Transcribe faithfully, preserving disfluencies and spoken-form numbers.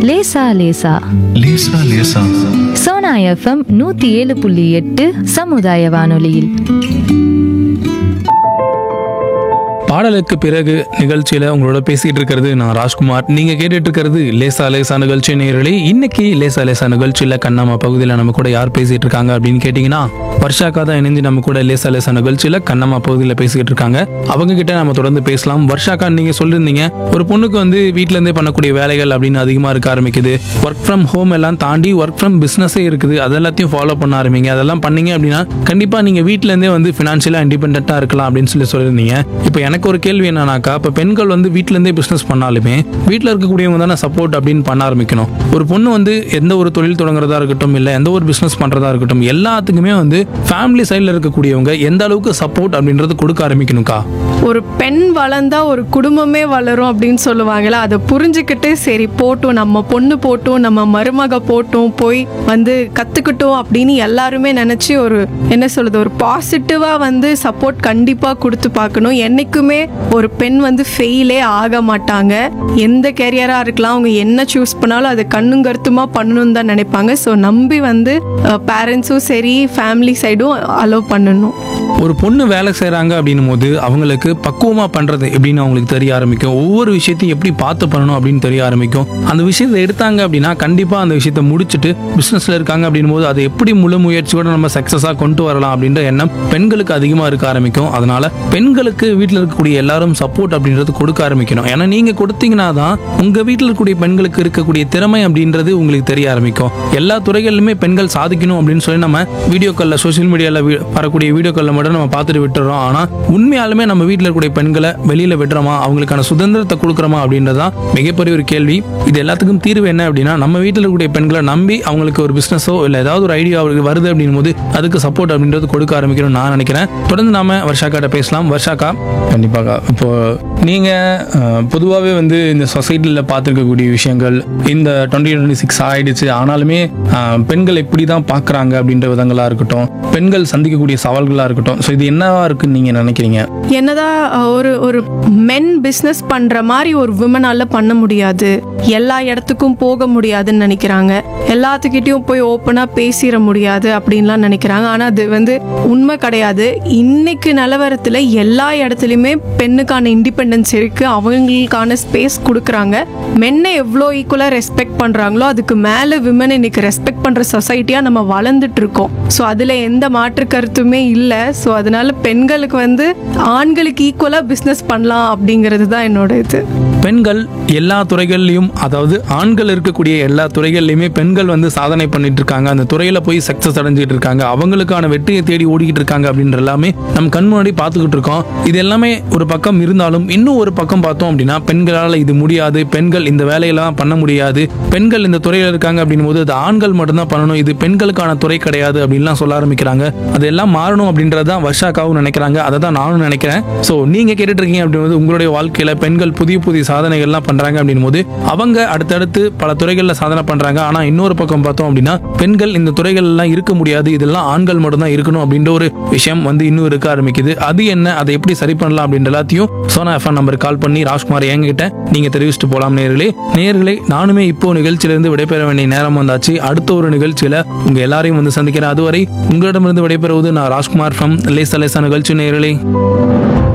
லேசா லேசா லேசா லேசா சோனா எஃப்எம் நூத்தி ஏழு புள்ளி எட்டு சமுதாய வானொலியில். பாடலுக்கு பிறகு நிகழ்ச்சியில உங்களோட பேசிட்டு இருக்கிறது நான் ராஜ்குமார். நீங்க கேட்டுட்டு இருக்கிறது லேசா லேசா நிகழ்ச்சி நேயர்களே. இன்னைக்கு லேசா லேசா நிகழ்ச்சியில கண்ணம்மா பகுதியில் நம்ம கூட யார் பேசிட்டு இருக்காங்க அப்படின்னு கேட்டீங்கன்னா, வர்ஷாக்கா தான் இணைந்து நம்ம கூட லேசா லேசா நிகழ்ச்சியில கண்ணம்மா பகுதியில் பேசிட்டு இருக்காங்க. அவங்க கிட்ட நம்ம தொடர்ந்து பேசலாம். வர்ஷாக்கா, நீங்க சொல்லிருந்தீங்க ஒரு பொண்ணுக்கு வந்து வீட்டுல இருந்தே பண்ணக்கூடிய வேலைகள் அப்படின்னு அதிகமா இருக்க ஆரம்பிக்குது. ஒர்க் ஃப்ரம் ஹோம் எல்லாம் தாண்டி ஒர்க் ஃப்ரம் பிசினஸே இருக்குது. அதெல்லாத்தையும் ஃபாலோ பண்ண ஆரம்பிங்க. அதெல்லாம் பண்ணீங்க அப்படின்னா கண்டிப்பா நீங்க வீட்டுல இருந்தே வந்து பினான்சியலா இண்டிபெண்டா இருக்கலாம் அப்படின்னு சொல்லி சொல்லியிருந்தீங்க. இப்போ எனக்கு ஒரு கேள்வி என்னன்னாக்கா, இப்போ பெண்கள் வந்து வீட்டுல இருந்தே பிசினஸ் பண்ணாலுமே வீட்டில் இருக்கக்கூடியவங்க தானே சப்போர்ட் அப்படின்னு பண்ண ஆரம்பிக்கணும். ஒரு பொண்ணு வந்து எந்த ஒரு தொழில் தொடங்குறதா இருக்கட்டும், இல்லை எந்த ஒரு பிசினஸ் பண்றதா இருக்கட்டும், எல்லாத்துக்குமே வந்து ஃபேமிலி சைடில் இருக்கக்கூடியவங்க எந்த அளவுக்கு சப்போர்ட் அப்படின்றது கொடுக்க ஆரம்பிக்கணும்க்கா. ஒரு பெண் வளர்ந்தா ஒரு குடும்பமே வளரும் அப்படின்னு சொல்லுவாங்களா, அதை புரிஞ்சுக்கிட்டு சரி போட்டும், நம்ம பொண்ணு போட்டும், நம்ம மருமக போட்டும், போய் வந்து கத்துக்கிட்டோம் அப்படின்னு எல்லாருமே நினைச்சு ஒரு என்ன சொல்றது ஒரு பாசிட்டிவா வந்து சப்போர்ட் கண்டிப்பா கொடுத்து பார்க்கணும். என்னைக்குமே ஒரு பெண் வந்து ஃபெயிலே ஆக மாட்டாங்க. எந்த கேரியரா இருக்கலாம், அவங்க என்ன சூஸ் பண்ணாலும் அதை கண்ணும் கருத்துமா பண்ணணும்னு தான் நினைப்பாங்க. ஸோ நம்பி வந்து பேரண்ட்ஸும் சரி ஃபேமிலி சைடும் அலோவ் பண்ணணும். ஒரு பொண்ணு வேலை செய்கிறாங்க அப்படின்னும் போது அவங்களுக்கு பக்குவமாக பண்ணுறது எப்படின்னு அவங்களுக்கு தெரிய ஆரம்பிக்கும். ஒவ்வொரு விஷயத்தையும் எப்படி பார்த்து பண்ணணும் அப்படின்னு தெரிய ஆரம்பிக்கும். அந்த விஷயத்தை எடுத்தாங்க அப்படின்னா கண்டிப்பாக அந்த விஷயத்தை முடிச்சுட்டு பிஸ்னஸில் இருக்காங்க அப்படின்னும் போது அதை எப்படி முழு முயற்சியோடு நம்ம சக்ஸஸாக கொண்டு வரலாம் அப்படின்ற எண்ணம் பெண்களுக்கு அதிகமாக இருக்க ஆரம்பிக்கும். அதனால பெண்களுக்கு வீட்டில் இருக்கக்கூடிய எல்லாரும் சப்போர்ட் அப்படின்றது கொடுக்க ஆரம்பிக்கணும். ஏன்னா நீங்கள் கொடுத்தீங்கன்னா தான் உங்கள் வீட்டில் இருக்கக்கூடிய பெண்களுக்கு இருக்கக்கூடிய திறமை அப்படின்றது உங்களுக்கு தெரிய ஆரம்பிக்கும். எல்லா துறைகளிலுமே பெண்கள் சாதிக்கணும் அப்படின்னு சொல்லி நம்ம வீடியோக்களில் சோஷியல் மீடியாவில் வரக்கூடிய வீடியோக்களில் மட்டும் நம்ம பார்த்துட்டு விட்டுறோம். ஆனா உண்மையாலுமே நம்ம வீட்டில் இருக்கக்கூடிய பெண்களை வெளியில விடுறோமா, அவங்களுக்கான சுதந்திரத்தை கொடுக்குறோமா அப்படின்றதான் மிகப்பெரிய ஒரு கேள்வி. இது எல்லாத்துக்கும் தீர்வு என்ன அப்படின்னா, நம்ம வீட்டில் இருக்கக்கூடிய பெண்களை நம்பி அவங்களுக்கு ஒரு பிசினஸோ இல்லை ஏதாவது ஒரு ஐடியா வருது அப்படின் போது அதுக்கு சப்போர்ட் அப்படின்றது கொடுக்க ஆரம்பிக்கணும்னு நான் நினைக்கிறேன். தொடர்ந்து நாம வர்ஷாக்காட்ட பேசலாம். வர்ஷாக்கா, கண்டிப்பாக இப்போ நீங்க பொதுவாகவே வந்து இந்த சொசைட்டியில் பார்த்துருக்கக்கூடிய விஷயங்கள் இந்த டுவெண்ட்டி டுவெண்ட்டி சிக்ஸ் ஆயிடுச்சு, ஆனாலுமே பெண்கள் எப்படி தான் பார்க்குறாங்க அப்படின்ற விதங்களாக இருக்கட்டும், பெண்கள் சந்திக்கக்கூடிய சவால்களாக இருக்கட்டும், ஸோ இது என்னவா இருக்குன்னு நீங்க நினைக்கிறீங்க? என்னதான் ஒரு ஒரு மென் பிஸ்னஸ் பண்ற மாதிரி ஒரு விமனால பண்ண முடியாது, எல்லா இடத்துக்கும் போக முடியாதுன்னு நினைக்கிறாங்க, எல்லாத்துக்கிட்டையும் போய் ஓப்பனா பேசிட முடியாது அப்படின்லாம் நினைக்கிறாங்க. ஆனா அது வந்து உண்மை கிடையாது. இன்னைக்கு நிலவரத்துல எல்லா இடத்துலையுமே பெண்ணுக்கான இண்டிபெண்டன்ஸ் இருக்கு, அவங்களுக்கான ஸ்பேஸ் கொடுக்குறாங்க. மென்னை எவ்வளோ ஈக்குவலா ரெஸ்பெக்ட் பண்றாங்களோ அதுக்கு மேல விமன் இன்னைக்கு ரெஸ்பெக்ட் பண்ற சொசைட்டியா நம்ம வளர்ந்துட்டு இருக்கோம். ஸோ அதுல எந்த மாற்று கருத்துமே இல்லை. ஸோ அதனால பெண்களுக்கு வந்து ஆண்களுக்கு ஈக்குவலா பிசினஸ் பண்ணலாம் அப்படிங்கிறது தான் என்னோட இது. பெண்கள் எல்லா துறைகள்லையும், அதாவது ஆண்கள் இருக்கக்கூடிய எல்லா துறைகள்லையுமே பெண்கள் வந்து சாதனை பண்ணிட்டு இருக்காங்க. அந்த துறையில போய் சக்சஸ் அடைஞ்சிட்டு இருக்காங்க, அவங்களுக்கான வெற்றியை தேடி ஓடிக்கிட்டு இருக்காங்க அப்படின்ற எல்லாமே நம்ம கண் முன்னாடி பார்த்துக்கிட்டு இருக்கோம். இது எல்லாமே ஒரு பக்கம் இருந்தாலும் இன்னும் ஒரு பக்கம் பார்த்தோம் அப்படின்னா, பெண்களால் இது முடியாது, பெண்கள் இந்த வேலையெல்லாம் பண்ண முடியாது, பெண்கள் இந்த துறையில் இருக்காங்க அப்படின் போது அது ஆண்கள் மட்டும்தான் பண்ணணும், இது பெண்களுக்கான துறை கிடையாது அப்படின்லாம் சொல்ல ஆரம்பிக்கிறாங்க. அதெல்லாம் மாறணும் அப்படின்றதான் வர்ஷாக்காவும் நினைக்கிறாங்க. அதை தான் நானும் நினைக்கிறேன். ஸோ நீங்க கேட்டுட்டு இருக்கீங்க அப்படின்றது உங்களுடைய வாழ்க்கையில பெண்கள் புதிய புதிய சாதனைகள்லாம் பண்றாங்க அப்படின் போது அவங்க அடுத்தடுத்து பல துறைகளில் சாதனை பண்றாங்க. ஆனா இன்னொரு பக்கம் பார்த்தோம் அப்படின்னா, பெண்கள் இந்த துறைகள் எல்லாம் இருக்க முடியாது, இதெல்லாம் ஆண்கள் மட்டும் தான் இருக்கணும் அப்படின்ற ஒரு விஷயம் வந்து இன்னும் இருக்க ஆரம்பிக்குது. அது என்ன, அதை எப்படி சரி பண்ணலாம் அப்படின்ற எல்லாத்தையும் சோனா எஃப்எம் நம்பருக்கு கால் பண்ணி ராஜ்குமார் என்கிட்ட நீங்க தெரிவிச்சுட்டு போலாம். நேர்களே நேர்களே நானுமே இப்போ நிகழ்ச்சியிலிருந்து விடைபெற வேண்டிய நேரம் வந்தாச்சு. அடுத்த ஒரு நிகழ்ச்சியில உங்க எல்லாரையும் வந்து சந்திக்கிறேன். அதுவரை உங்களிடமிருந்து விடைபெறுவது நான் ராஜ்குமார் ஃப்ரம் லேசா லேசா நிகழ்ச்சி. நேர்களே.